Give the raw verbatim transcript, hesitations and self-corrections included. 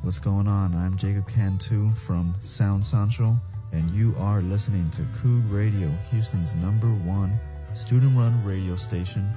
What's going on? I'm Jacob Cantu from Sound Central, and you are listening to Coog Radio, Houston's number one student-run radio station